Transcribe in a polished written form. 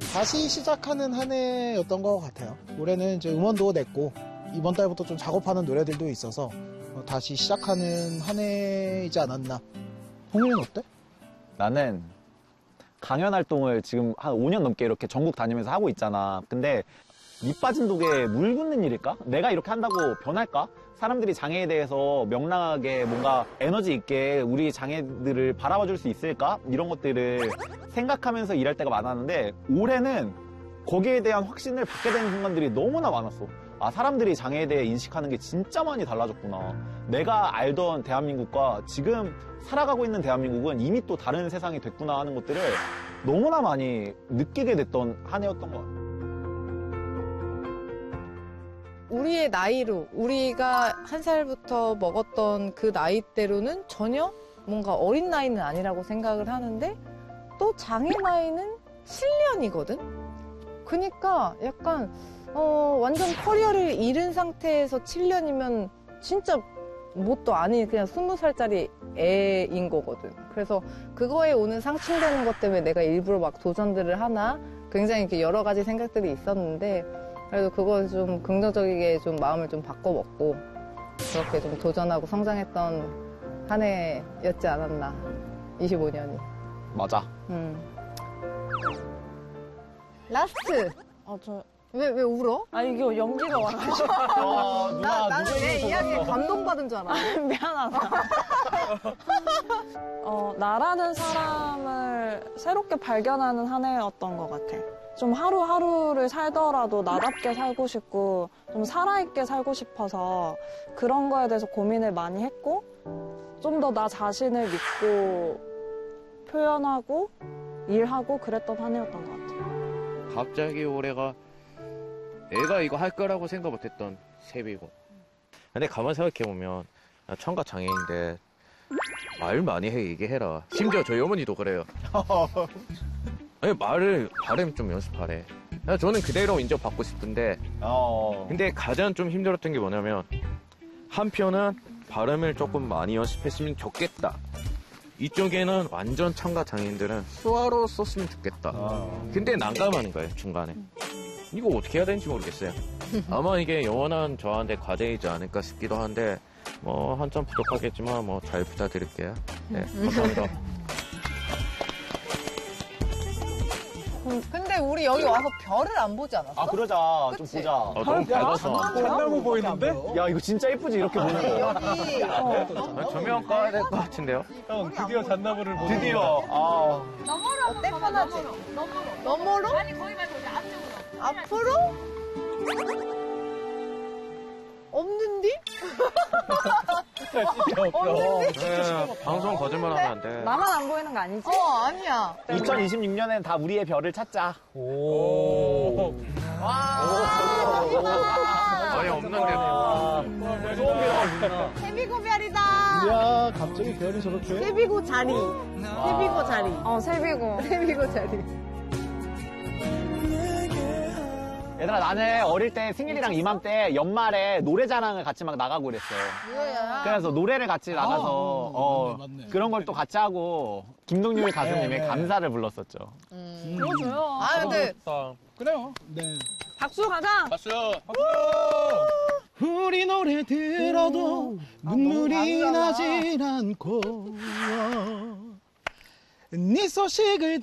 다시 시작하는 한 해였던 것 같아요. 올해는 이제 음원도 냈고 이번 달부터 좀 작업하는 노래들도 있어서 다시 시작하는 한 해이지 않았나. 홍일은 어때? 나는 강연 활동을 지금 한 5년 넘게 이렇게 전국 다니면서 하고 있잖아. 근데 밑 빠진 독에 물 붓는 일일까? 내가 이렇게 한다고 변할까? 사람들이 장애에 대해서 명랑하게 뭔가 에너지 있게 우리 장애들을 바라봐 줄 수 있을까? 이런 것들을 생각하면서 일할 때가 많았는데 올해는 거기에 대한 확신을 받게 되는 순간들이 너무나 많았어. 아, 사람들이 장애에 대해 인식하는 게 진짜 많이 달라졌구나. 내가 알던 대한민국과 지금 살아가고 있는 대한민국은 이미 또 다른 세상이 됐구나 하는 것들을 너무나 많이 느끼게 됐던 한 해였던 것 같아. 우리의 나이로, 우리가 한 살부터 먹었던 그 나이대로는 전혀 뭔가 어린 나이는 아니라고 생각을 하는데 또 장애 나이는 7년이거든? 그러니까 약간 완전 커리어를 잃은 상태에서 7년이면 진짜 뭣도 아닌 그냥 20살짜리 애인 거거든. 그래서 그거에 오는 상충되는 것 때문에 내가 일부러 막 도전들을 하나 굉장히 이렇게 여러 가지 생각들이 있었는데 그래도 그걸 좀 긍정적이게 좀 마음을 좀 바꿔먹고 그렇게 좀 도전하고 성장했던 한 해였지 않았나. 25년이. 맞아. 라스트. 왜 울어? 아, 이거 연기가 와가지고. 나는 내 이야기에 감동받은 줄 알아. 미안하다. 나라는 사람을 새롭게 발견하는 한 해였던 것 같아. 좀 하루하루를 살더라도 나답게 살고 싶고 좀 살아있게 살고 싶어서 그런 거에 대해서 고민을 많이 했고 좀 더 나 자신을 믿고 표현하고 일하고 그랬던 한 해였던 것 같아. 갑자기 올해가 내가 이거 할 거라고 생각 못했던 새해고. 근데 가만 생각해보면 나 청각 장애인데 말 많이 해 얘기해라. 심지어 저희 어머니도 그래요. 아니, 발음 좀 연습하래. 저는 그대로 인정받고 싶은데 근데 가장 좀 힘들었던 게 뭐냐면 한편은 발음을 조금 많이 연습했으면 좋겠다. 이쪽에는 완전 청각 장애인들은 수화로 썼으면 좋겠다. 근데 난감하는 거예요, 중간에. 이거 어떻게 해야 되는지 모르겠어요. 아마 이게 영원한 저한테 과제이지 않을까 싶기도 한데 뭐 한참 부족하겠지만 뭐 잘 부탁드릴게요. 네, 감사합니다. 근데 우리 여기 와서 별을 안 보지 않았어? 아, 그러자. 좀 그치? 보자. 너무 밝아서. 참나무 보이는데? 야, 이거 진짜 예쁘지? 이렇게 보는 거. 여기 조명 꺼야 될 것 같은데요? 형, 드디어 잣나무를 보는 드디어. 아. 어때? 편하지? 너머로? 아니 거기 말고 이제 앞쪽으로. 앞으로? 없는디? 네, 방송 거짓말 하면 안 돼. 나만 안 보이는 거 아니지? 아니야. 2026년엔 다 우리의 별을 찾자. 아니, 없는데. 세비고별이다. 이야, 갑자기 별이 저렇게? 세비고 자리. 세비고 자리. 세비고. 세비고 자리. 얘들아, 나는 어릴 때 승일이랑 이맘때 연말에 노래자랑을 같이 막 나가고 그랬어. 뭐야? 그래서 노래를 같이 나가서 맞네. 그런 걸 또 같이 하고 김동률 가수님의 감사를 불렀었죠. 그러줘요. 아, 근데 그래요. 네. 박수 가자. 우리 노래 들어도 눈물이 나질 않고 네 소식을